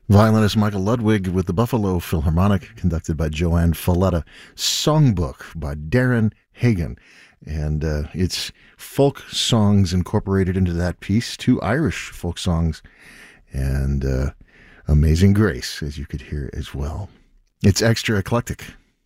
Violinist Michael Ludwig with the Buffalo Philharmonic, conducted by Joanne Falletta. Songbook by Darren Hagen. And it's folk songs incorporated into that piece, 2 Irish folk songs, and Amazing Grace, as you could hear as well. It's extra eclectic.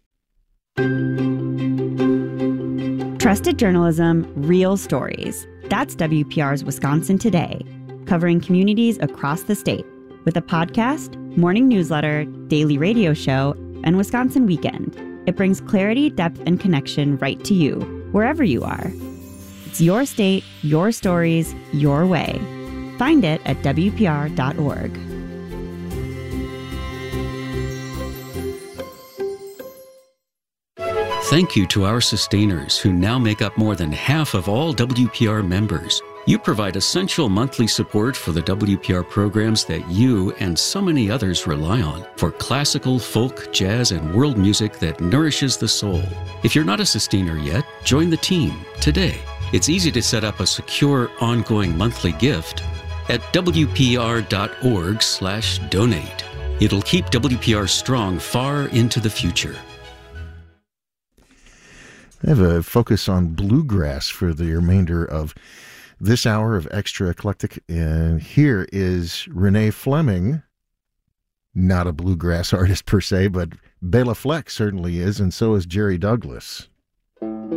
Trusted journalism, real stories. That's WPR's Wisconsin Today, covering communities across the state with a podcast, morning newsletter, daily radio show, and Wisconsin Weekend. It brings clarity, depth, and connection right to you, wherever you are. It's your state, your stories, your way. Find it at WPR.org. Thank you to our sustainers who now make up more than half of all WPR members. You provide essential monthly support for the WPR programs that you and so many others rely on for classical, folk, jazz, and world music that nourishes the soul. If you're not a sustainer yet, join the team today. It's easy to set up a secure, ongoing monthly gift at WPR.org/donate. It'll keep WPR strong far into the future. I have a focus on bluegrass for the remainder of this hour of Extra Eclectic, and here is Renee Fleming, not a bluegrass artist per se, but Bela Fleck certainly is, and so is Jerry Douglas.